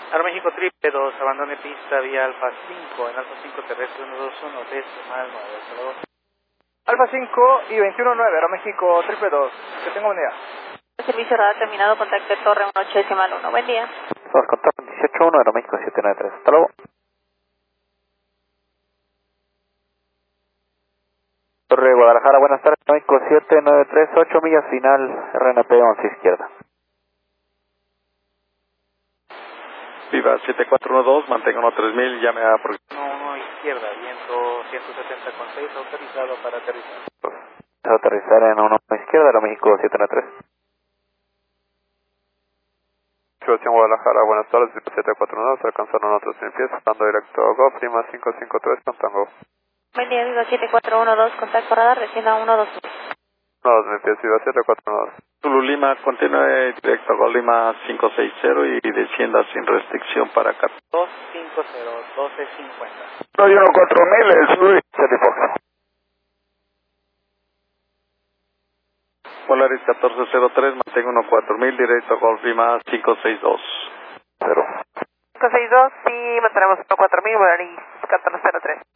Aeroméxico triple 2, abandone pista vía Alfa 5, en Alfa 5 terrestre 121, decimal 9, hasta luego. Alfa 5 y 21-9, Aeroméxico triple 2, que tenga un día. Servicio radar terminado, contacto Torre 18 decimal 1, buen día. Nos contacto 18-1, Aeroméxico 793, hasta luego. Torre Guadalajara, buenas tardes, Aeroméxico 793, 8 millas final, RNP 11 izquierda. Viva 7412, mantenga 3000, llame a... 1 izquierda, viento 170 con 6, autorizado para aterrizar. Aterrizar en 1 izquierda, Aeroméxico 793. Situación Guadalajara, buenas tardes, 749, alcanzaron otros 100 pies, estando directo a Go, prima 553, con Tango. Buen día, Viva 7412, contacto radar, descienda 120. 120 pies, Viva 7412. Zulu Lima, continúe directo a Go Lima 560 y descienda sin restricción para acá. 250, 1250. Soy 14000, Zulu, Fox. Polaris 1403, mantenga 14000, directo a Golf Lima 562. 0. 562, sí, mantenemos 4000, Volaris 1403.